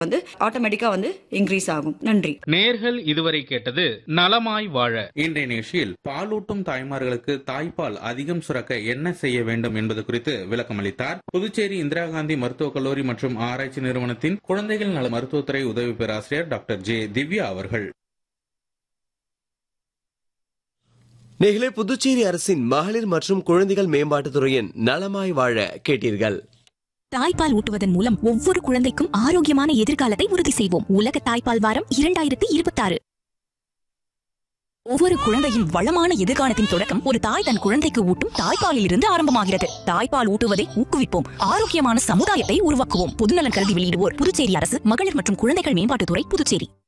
வந்து ஆட்டோமேட்டிக்கா வந்து இன்க்ரீஸ் ஆகும். நன்றி. நேர்கள் இதுவரை கேட்டது நலமாய் வாழ. இன்றைய நிகழ்ச்சியில் பாலூட்டும் தாய்மார்களுக்கு தாய்ப்பால் அதிகம் சுரக்க என்ன செய்ய வேண்டும் என்பது குறித்து விளக்கம் அளித்தார் புதுச்சேரி இந்திரா காந்தி மருத்துவக் கல்லூரி மற்றும் ஆராய்ச்சி நிறுவனத்தின் குழந்தைகள் நல மருத்துவத்துறை உதவி பேராசிரியர் டாக்டர் ஜே திவ்யா அவர்கள். நேர்களே, புதுச்சேரி அரசின் மகளிர் மற்றும் குழந்தைகள் மேம்பாட்டுத்துறையின் நலமாய் வாழ கேட்டீர்கள். தாய்ப்பால் ஊட்டுவதன் மூலம் ஒவ்வொரு குழந்தைக்கும் ஆரோக்கியமான எதிர்காலத்தை உறுதி செய்வோம். உலக தாய்ப்பால் வாரம் 2026. ஒவ்வொரு குழந்தையின் வளமான எதிர்காலத்தின் தொடக்கம் ஒரு தாய் தன் குழந்தைக்கு ஊட்டும் தாய்ப்பாலில் இருந்து ஆரம்பமாகிறது. தாய்ப்பால் ஊட்டுவதை ஊக்குவிப்போம். ஆரோக்கியமான சமுதாயத்தை உருவாக்குவோம். பொதுநலன் கருதி வெளியிடுவோர் புதுச்சேரி அரசு மகளிர் மற்றும் குழந்தைகள் மேம்பாட்டுத்துறை, புதுச்சேரி.